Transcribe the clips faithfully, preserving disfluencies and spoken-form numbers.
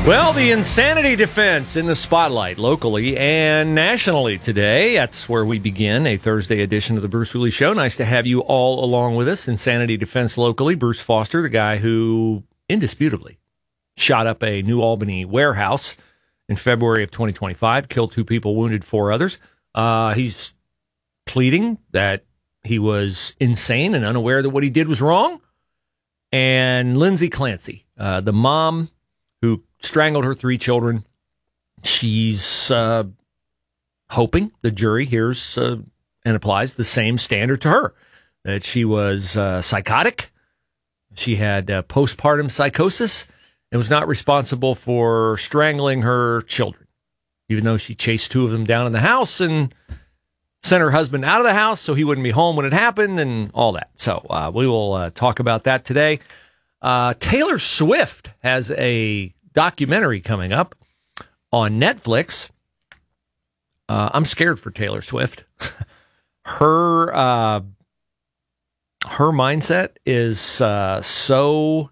Well, the insanity defense in the spotlight locally and nationally today. That's where we begin a Thursday edition of the Bruce Hooley Show. Nice to have you all along with us. Insanity defense locally. Bruce Foster, the guy who indisputably shot up a New Albany warehouse in February of twenty twenty-five, killed two people, wounded four others. Uh, he's pleading that he was insane and unaware that what he did was wrong. And Lindsay Clancy, uh, the mom who strangled her three children. She's uh, hoping the jury hears uh, and applies the same standard to her, that she was uh, psychotic, she had uh, postpartum psychosis, and was not responsible for strangling her children, even though she chased two of them down in the house and sent her husband out of the house so he wouldn't be home when it happened and all that. So uh, we will uh, talk about that today. Uh, Taylor Swift has a documentary coming up on Netflix. Uh, I'm scared for Taylor Swift. her uh, her mindset is uh, so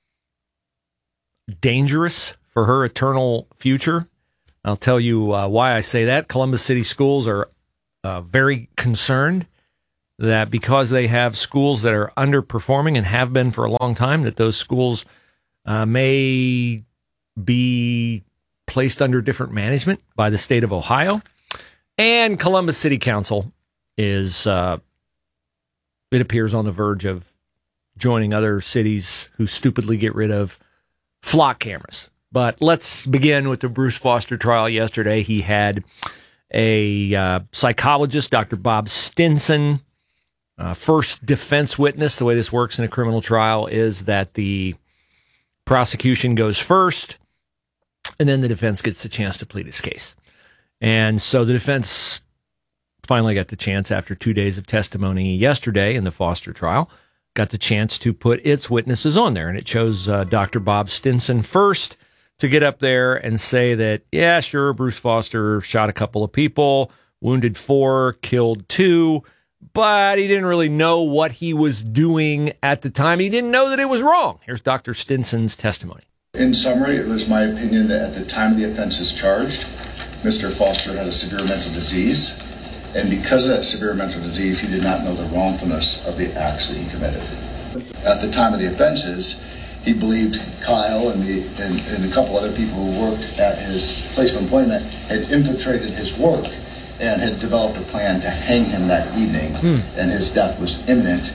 dangerous for her eternal future. I'll tell you uh, why I say that. Columbus City schools are uh, very concerned that because they have schools that are underperforming and have been for a long time, that those schools uh, may be placed under different management by the state of Ohio. And Columbus City Council is, uh, it appears, on the verge of joining other cities who stupidly get rid of flock cameras. But let's begin with the Bruce Foster trial yesterday. He had a uh, psychologist, Doctor Bob Stinson, uh, first defense witness. The way this works in a criminal trial is that the prosecution goes first, and then the defense gets the chance to plead its case. And so the defense finally got the chance, after two days of testimony yesterday in the Foster trial, got the chance to put its witnesses on there. And it chose uh, Doctor Bob Stinson first to get up there and say that, yeah, sure, Bruce Foster shot a couple of people, wounded four, killed two, but he didn't really know what he was doing at the time. He didn't know that it was wrong. Here's Doctor Stinson's testimony. In summary, it was my opinion that at the time the offense is charged, Mister Foster had a severe mental disease, and because of that severe mental disease, he did not know the wrongfulness of the acts that he committed. At the time of the offenses, he believed Kyle and, the, and, and a couple other people who worked at his place of employment had infiltrated his work and had developed a plan to hang him that evening, hmm. and his death was imminent.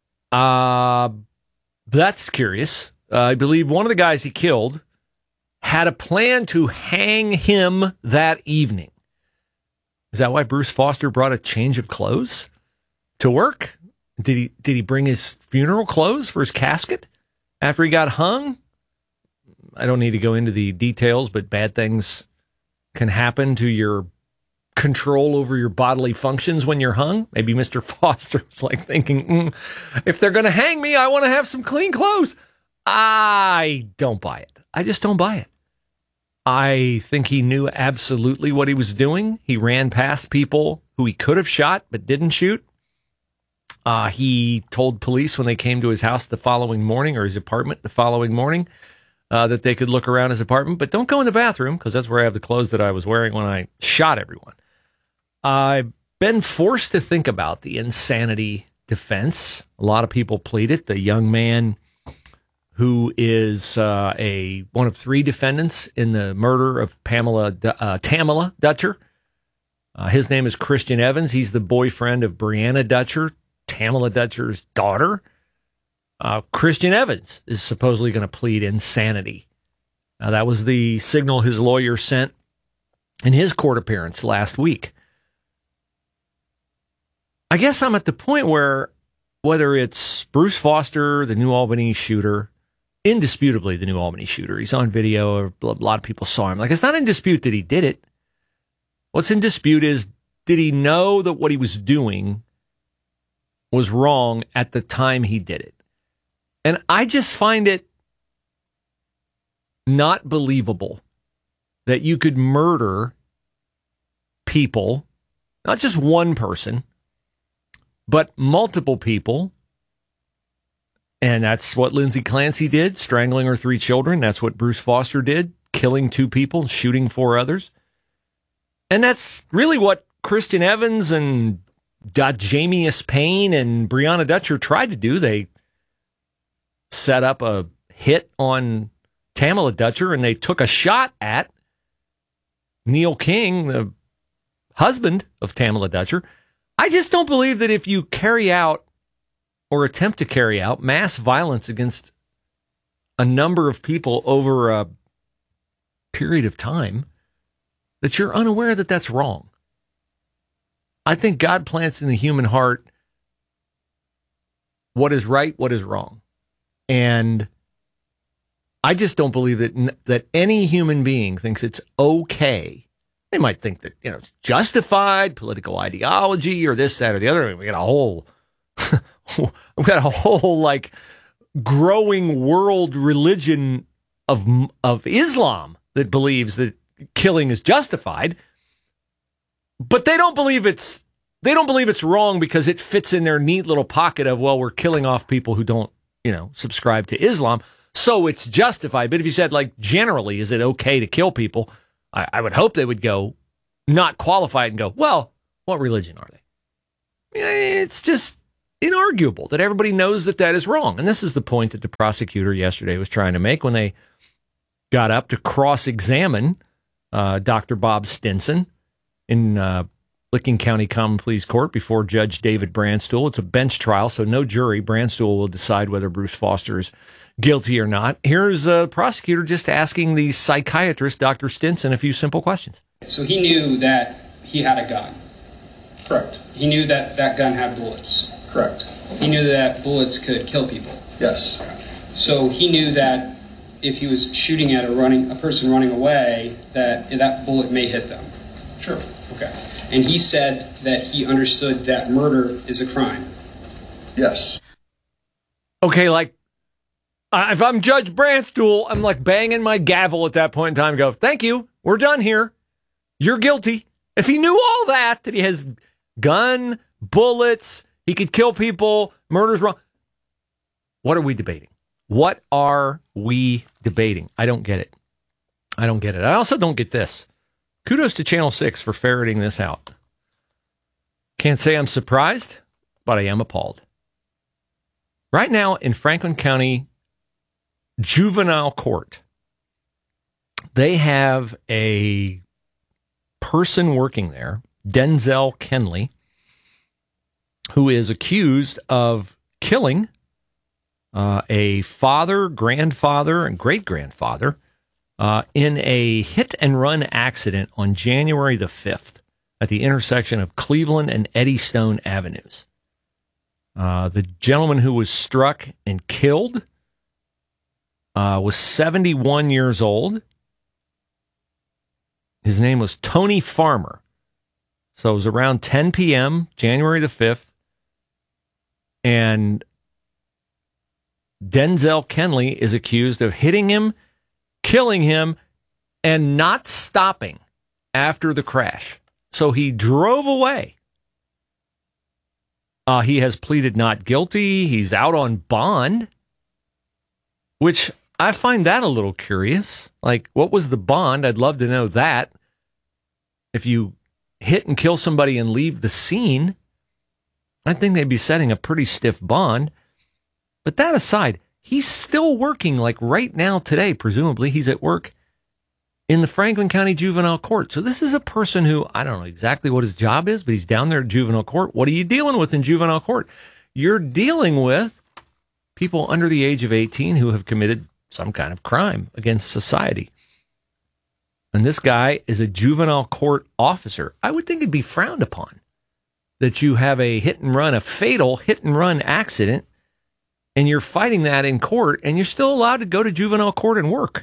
Uh, that's curious. Uh, I believe one of the guys he killed had a plan to hang him that evening. Is that why Bruce Foster brought a change of clothes to work? Did he did he bring his funeral clothes for his casket after he got hung? I don't need to go into the details, but bad things can happen to your control over your bodily functions when you're hung. Maybe Mister Foster was like thinking, mm, if they're going to hang me, I want to have some clean clothes. I don't buy it. I just don't buy it. I think he knew absolutely what he was doing. He ran past people who he could have shot but didn't shoot. Uh, he told police when they came to his house the following morning, or his apartment the following morning, uh, that they could look around his apartment, but don't go in the bathroom, because that's where I have the clothes that I was wearing when I shot everyone. I've been forced to think about the insanity defense. A lot of people plead it. The young man who is uh, a one of three defendants in the murder of Pamela uh, Tamala Dutcher. Uh, his name is Christian Evans. He's the boyfriend of Brianna Dutcher, Tamala Dutcher's daughter. Uh, Christian Evans is supposedly going to plead insanity. Now, that was the signal his lawyer sent in his court appearance last week. I guess I'm at the point where, whether it's Bruce Foster, the New Albany shooter, indisputably the New Albany shooter, he's on video, a lot of people saw him. Like, it's not in dispute that he did it. What's in dispute is, did he know that what he was doing was wrong at the time he did it? And I just find it not believable that you could murder people, not just one person, but multiple people. And that's what Lindsay Clancy did, strangling her three children. That's what Bruce Foster did, killing two people, shooting four others. And that's really what Christian Evans and Dajamius Payne and Breonna Dutcher tried to do. They set up a hit on Tamala Dutcher, and they took a shot at Neil King, the husband of Tamala Dutcher. I just don't believe that if you carry out or attempt to carry out mass violence against a number of people over a period of time, that you're unaware that that's wrong. I think God plants in the human heart what is right, what is wrong. And I just don't believe that that any human being thinks it's okay. They might think that, you know, it's justified, political ideology, or this, that, or the other. I mean, we got a whole, we got a whole like growing world religion of of Islam that believes that killing is justified, but they don't believe it's they don't believe it's wrong because it fits in their neat little pocket of, well, we're killing off people who don't, you know, subscribe to Islam, so it's justified. But if you said, like, generally, is it okay to kill people? I, I would hope they would go, not qualified, and go, well, what religion are they? It's just inarguable that everybody knows that that is wrong. And this is the point that the prosecutor yesterday was trying to make when they got up to cross-examine uh, Doctor Bob Stinson in uh, Licking County Common Pleas Court before Judge David Brandstuhl. It's a bench trial, so no jury. Brandstuhl will decide whether Bruce Foster is guilty or not. Here's a prosecutor just asking the psychiatrist, Doctor Stinson, a few simple questions. So he knew that he had a gun. Correct. He knew that that gun had bullets. Correct. He knew that bullets could kill people. Yes. So he knew that if he was shooting at a running a person running away, that that bullet may hit them. Sure. Okay. And he said that he understood that murder is a crime. Yes. Okay, like, uh, if I'm Judge Brandstuhl, I'm like banging my gavel at that point in time and go, thank you, we're done here. You're guilty. If he knew all that, that he has gun, bullets, he could kill people, murder's wrong. What are we debating? What are we debating? I don't get it. I don't get it. I also don't get this. Kudos to Channel six for ferreting this out. Can't say I'm surprised, but I am appalled. Right now in Franklin County Juvenile Court, they have a person working there, Denzel Kenley, who is accused of killing uh, a father, grandfather, and great-grandfather uh, in a hit-and-run accident on January the fifth at the intersection of Cleveland and Eddystone Avenues. Uh, the gentleman who was struck and killed uh, was seventy-one years old. His name was Tony Farmer. So it was around ten p.m., January the fifth, and Denzel Kenley is accused of hitting him, killing him, and not stopping after the crash. So he drove away. Uh, he has pleaded not guilty. He's out on bond, which I find that a little curious. Like, what was the bond? I'd love to know that. If you hit and kill somebody and leave the scene, I think they'd be setting a pretty stiff bond. But that aside, he's still working, like right now today, presumably he's at work in the Franklin County Juvenile Court. So this is a person who, I don't know exactly what his job is, but he's down there at juvenile court. What are you dealing with in juvenile court? You're dealing with people under the age of eighteen who have committed some kind of crime against society. And this guy is a juvenile court officer. I would think it'd be frowned upon that you have a hit and run, a fatal hit and run accident, and you're fighting that in court, and you're still allowed to go to juvenile court and work.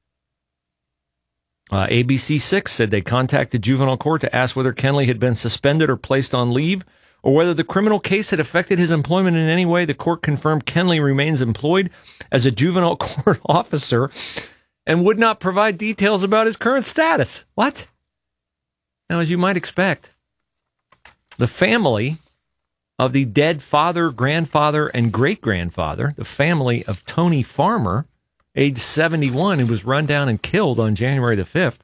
Uh, A B C six said they contacted juvenile court to ask whether Kenley had been suspended or placed on leave, or whether the criminal case had affected his employment in any way. The court confirmed Kenley remains employed as a juvenile court officer and would not provide details about his current status. What? Now, as you might expect, the family of the dead father, grandfather, and great-grandfather, the family of Tony Farmer, age seventy-one, who was run down and killed on January the fifth,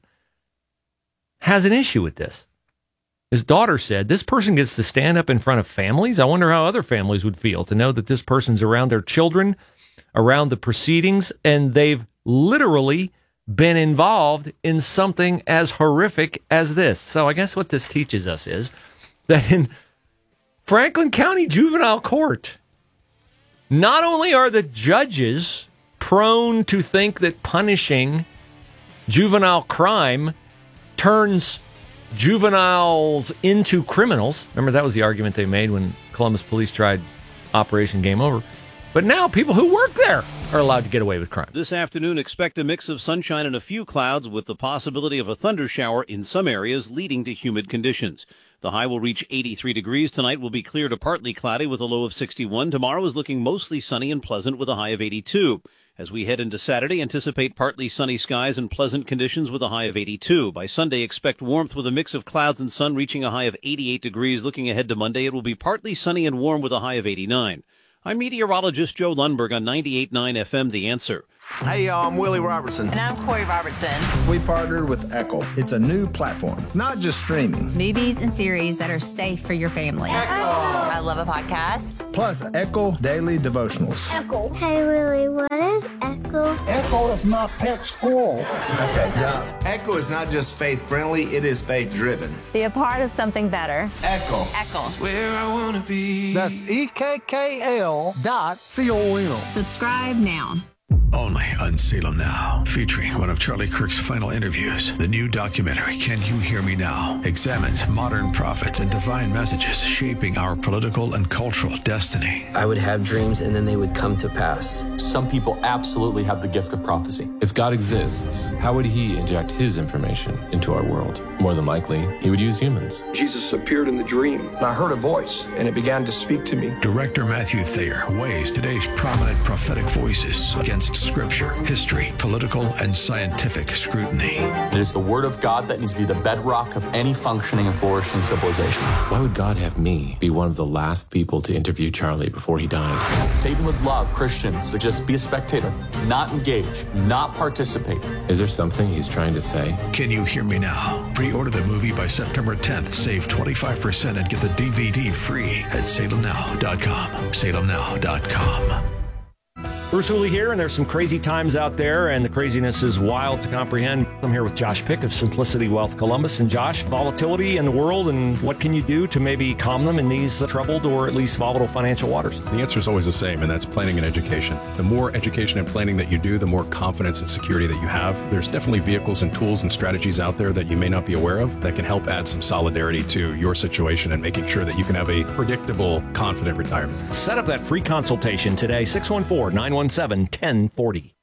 has an issue with this. His daughter said, this person gets to stand up in front of families. I wonder how other families would feel to know that this person's around their children, around the proceedings, and they've literally been involved in something as horrific as this. So I guess what this teaches us is that in Franklin County Juvenile Court, not only are the judges prone to think that punishing juvenile crime turns juveniles into criminals. Remember, that was the argument they made when Columbus police tried Operation Game Over. But now people who work there are allowed to get away with crime. This afternoon, expect a mix of sunshine and a few clouds with the possibility of a thunder shower in some areas, leading to humid conditions. The high will reach eighty-three degrees. Tonight will be clear to partly cloudy with a low of sixty-one. Tomorrow is looking mostly sunny and pleasant with a high of eighty-two. As we head into Saturday, anticipate partly sunny skies and pleasant conditions with a high of eighty-two. By Sunday, expect warmth with a mix of clouds and sun reaching a high of eighty-eight degrees. Looking ahead to Monday, it will be partly sunny and warm with a high of eighty-nine. I'm meteorologist Joe Lundberg on ninety-eight point nine F M, The Answer. Hey, y'all, I'm Willie Robertson. And I'm Corey Robertson. We partnered with Echo. It's a new platform, not just streaming. Movies and series that are safe for your family. Echo. I love a podcast. Plus, Echo Daily Devotionals. Echo. Hey, Willie, what is Echo? Echo is my pet squirrel. Okay, yeah. Echo is not just faith-friendly, it is faith-driven. Be a part of something better. Echo. Echo. That's where I want to be. That's E K K L dot C O M. Subscribe now. Only on Salem Now, featuring one of Charlie Kirk's final interviews. The new documentary, Can You Hear Me Now?, examines modern prophets and divine messages shaping our political and cultural destiny. I would have dreams and then they would come to pass. Some people absolutely have the gift of prophecy. If God exists, how would he inject his information into our world? More than likely, he would use humans. Jesus appeared in the dream. And I heard a voice, and it began to speak to me. Director Matthew Thayer weighs today's prominent prophetic voices against scripture, history, political, and scientific scrutiny. It is the Word of God that needs to be the bedrock of any functioning and flourishing civilization. Why would God have me be one of the last people to interview Charlie before he died? Saving with love, Christians, to just be a spectator, not engage, not participate. Is there something he's trying to say? Can You Hear Me Now? Pre-order the movie by September tenth. Save twenty-five percent and get the D V D free at salem now dot com. salem now dot com. Bruce Hooley here, and there's some crazy times out there, and the craziness is wild to comprehend. I'm here with Josh Pick of Simplicity Wealth Columbus. And Josh, volatility in the world, and what can you do to maybe calm them in these uh, troubled or at least volatile financial waters? The answer is always the same, and that's planning and education. The more education and planning that you do, the more confidence and security that you have. There's definitely vehicles and tools and strategies out there that you may not be aware of that can help add some solidarity to your situation and making sure that you can have a predictable, confident retirement. Set up that free consultation today, six one four, nine one seven, one zero four zero.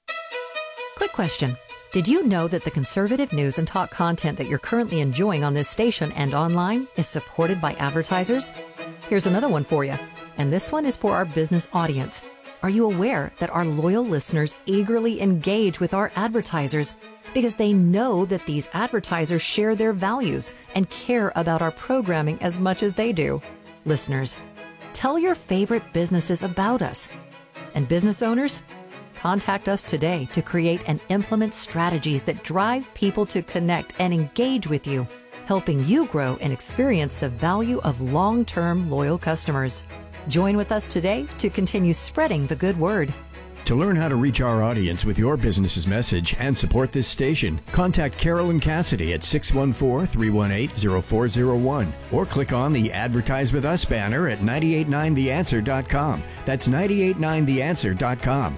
Quick question. Did you know that the conservative news and talk content that you're currently enjoying on this station and online is supported by advertisers? Here's another one for you. And this one is for our business audience. Are you aware that our loyal listeners eagerly engage with our advertisers because they know that these advertisers share their values and care about our programming as much as they do? Listeners, tell your favorite businesses about us. And business owners, contact us today to create and implement strategies that drive people to connect and engage with you, helping you grow and experience the value of long-term loyal customers. Join with us today to continue spreading the good word. To learn how to reach our audience with your business's message and support this station, contact Carolyn Cassidy at six one four, three one eight, zero four zero one or click on the Advertise With Us banner at nine eight nine the answer dot com. That's nine eight nine the answer dot com.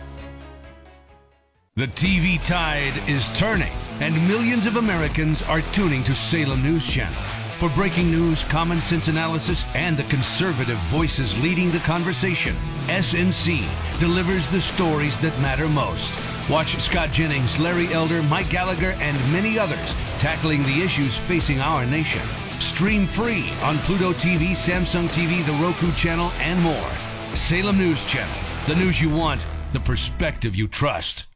The T V tide is turning, and millions of Americans are tuning to Salem News Channel. For breaking news, common sense analysis, and the conservative voices leading the conversation, S N C delivers the stories that matter most. Watch Scott Jennings, Larry Elder, Mike Gallagher, and many others tackling the issues facing our nation. Stream free on Pluto T V, Samsung T V, the Roku channel, and more. Salem News Channel. The news you want, the perspective you trust.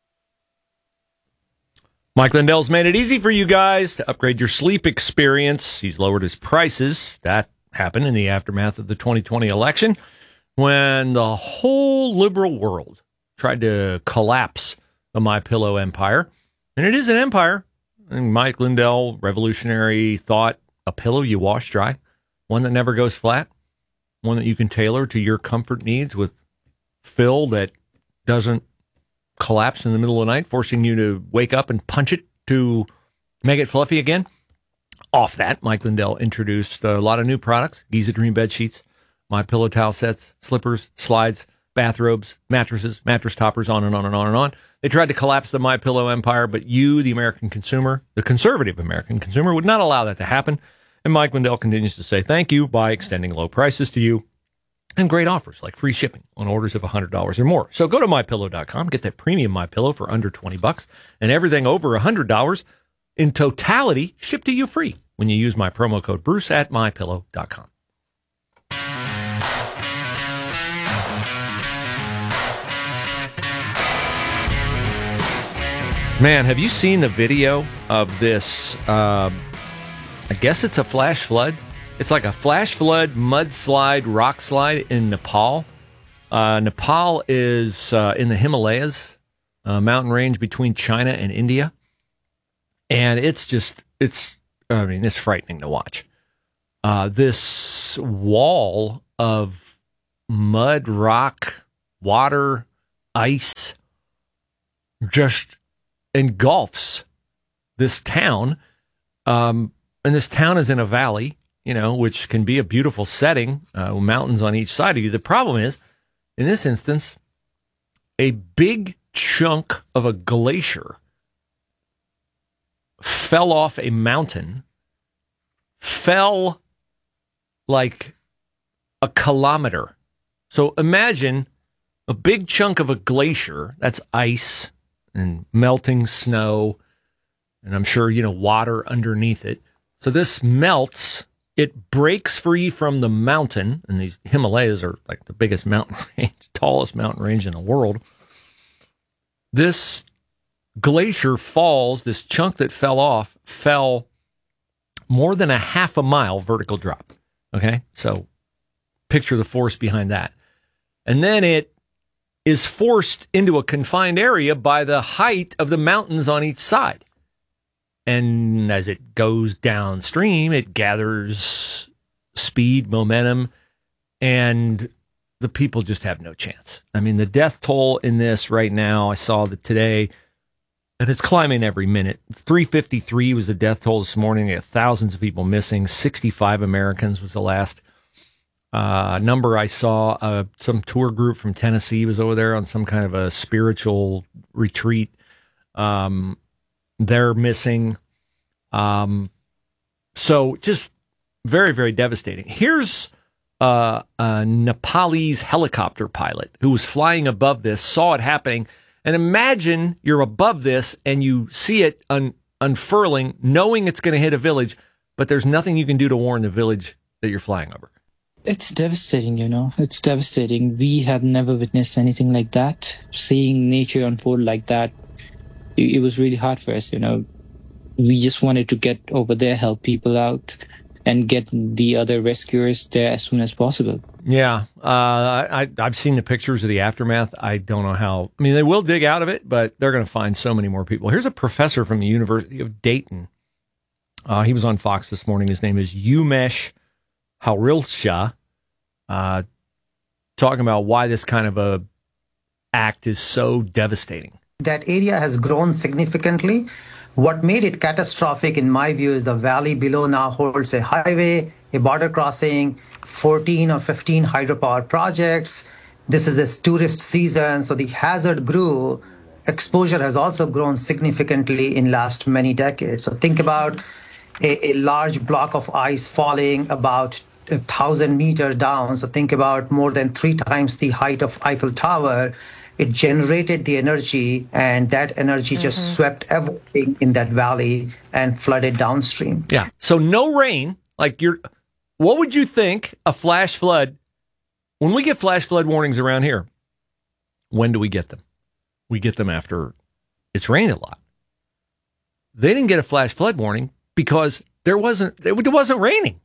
Mike Lindell's made it easy for you guys to upgrade your sleep experience. He's lowered his prices. That happened in the aftermath of the twenty twenty election when the whole liberal world tried to collapse the MyPillow empire. And it is an empire. And Mike Lindell, revolutionary thought, a pillow you wash dry, one that never goes flat, one that you can tailor to your comfort needs with fill that doesn't collapse in the middle of the night, forcing you to wake up and punch it to make it fluffy again. Off that, Mike Lindell introduced a lot of new products: Giza Dream bed sheets, MyPillow towel sets, slippers, slides, bathrobes, mattresses, mattress toppers, on and on and on and on. They tried to collapse the MyPillow empire, but you, the American consumer, the conservative American consumer, would not allow that to happen. And Mike Lindell continues to say thank you by extending low prices to you and great offers like free shipping on orders of one hundred dollars or more. So go to my pillow dot com, get that premium MyPillow for under twenty bucks, and everything over one hundred dollars in totality shipped to you free when you use my promo code Bruce at my pillow dot com. Man, have you seen the video of this? Uh, I guess it's a flash flood. It's like a flash flood, mudslide, rock slide in Nepal. Uh, Nepal is uh, in the Himalayas, a mountain range between China and India. And it's just, it's, I mean, it's frightening to watch. Uh, this wall of mud, rock, water, ice just engulfs this town. Um, and this town is in a valley, you know, which can be a beautiful setting, uh, mountains on each side of you. The problem is, in this instance, a big chunk of a glacier fell off a mountain, fell like a kilometer. So imagine a big chunk of a glacier, that's ice and melting snow, and I'm sure, you know, water underneath it. So this melts, it breaks free from the mountain, and these Himalayas are like the biggest mountain range, tallest mountain range in the world. This glacier falls, this chunk that fell off, fell more than a half a mile vertical drop. Okay, so picture the force behind that. And then it is forced into a confined area by the height of the mountains on each side. And as it goes downstream, it gathers speed, momentum, and the people just have no chance. I mean, the death toll in this right now, I saw that today, and it's climbing every minute. three fifty-three was the death toll this morning. Had thousands of people missing. sixty-five Americans was the last uh, number I saw. Uh, some tour group from Tennessee was over there on some kind of a spiritual retreat. Um, they're missing. Um, so just very, very devastating. Here's uh, a Nepalese helicopter pilot who was flying above this, saw it happening. And imagine you're above this and you see it un- unfurling, knowing it's going to hit a village, but there's nothing you can do to warn the village that you're flying over. It's devastating, you know. It's devastating. We have never witnessed anything like that. Seeing nature unfold like that, it, it was really hard for us, you know. We just wanted to get over there, help people out, and get the other rescuers there as soon as possible. Yeah, uh, I, I've seen the pictures of the aftermath. I don't know how. I mean, they will dig out of it, but they're going to find so many more people. Here's a professor from the University of Dayton. Uh, he was on Fox this morning. His name is Umesh Haurilsha, uh, talking about why this kind of a act is so devastating. That area has grown significantly. What made it catastrophic, in my view, is the valley below now holds a highway, a border crossing, fourteen or fifteen hydropower projects. This is a tourist season, so the hazard grew. Exposure has also grown significantly in last many decades. So think about a, a large block of ice falling about a thousand meters down. So think about more than three times the height of Eiffel Tower. It generated the energy, and that energy mm-hmm. just swept everything in that valley and flooded downstream. Yeah. So no rain. Like you're, what would you think a flash flood? When we get flash flood warnings around here, when do we get them? We get them after it's rained a lot. They didn't get a flash flood warning because there wasn't it wasn't raining.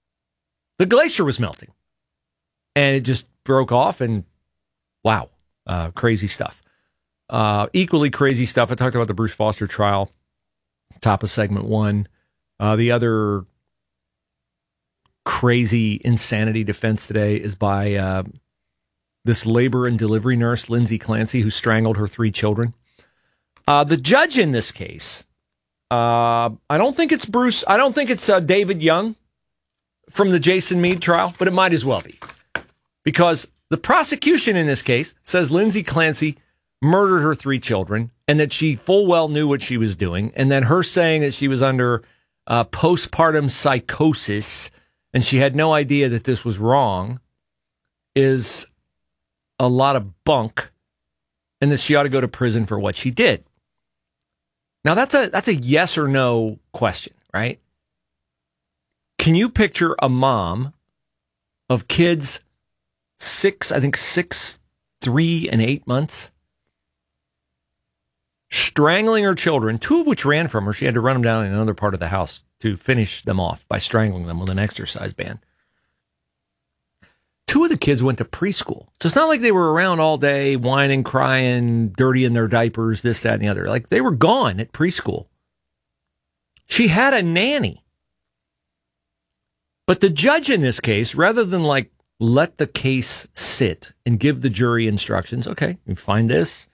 The glacier was melting, and it just broke off. And wow. Uh, crazy stuff. Uh, equally crazy stuff. I talked about the Bruce Foster trial, top of segment one. Uh, the other crazy insanity defense today is by uh, this labor and delivery nurse, Lindsay Clancy, who strangled her three children. Uh, the judge in this case, uh, I don't think it's Bruce. I don't think it's uh, David Young from the Jason Meade trial, but it might as well be. Because the prosecution in this case says Lindsay Clancy murdered her three children and that she full well knew what she was doing. And then her saying that she was under uh, postpartum psychosis and she had no idea that this was wrong is a lot of bunk, and that she ought to go to prison for what she did. Now, that's a that's a yes or no question, right? Can you picture a mom of kids six, I think six, three, and eight months, strangling her children, two of which ran from her? She had to run them down in another part of the house to finish them off by strangling them with an exercise band. Two of the kids went to preschool. So it's not like they were around all day, whining, crying, dirty in their diapers, this, that, and the other. Like, they were gone at preschool. She had a nanny. But the judge in this case, rather than like let the case sit and give the jury instructions, okay, you find this,